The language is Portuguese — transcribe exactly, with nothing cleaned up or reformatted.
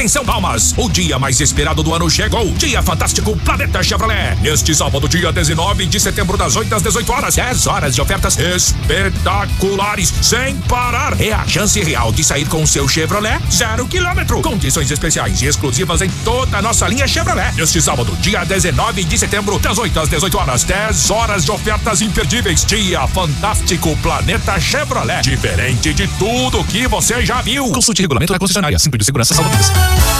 Atenção, Palmas! O dia mais esperado do ano chegou. Dia Fantástico Planeta Chevrolet. Neste sábado, dia dezenove de setembro, das oito às dezoito horas. dez horas de ofertas espetaculares, sem parar. É a chance real de sair com o seu Chevrolet zero quilômetro. Condições especiais e exclusivas em toda a nossa linha Chevrolet. Neste sábado, dia dezenove de setembro, das oito às dezoito horas. dez horas de ofertas imperdíveis. Dia Fantástico Planeta Chevrolet. Diferente de tudo que você já viu. Consulte regulamento da concessionária. Cinto de segurança salva vidas.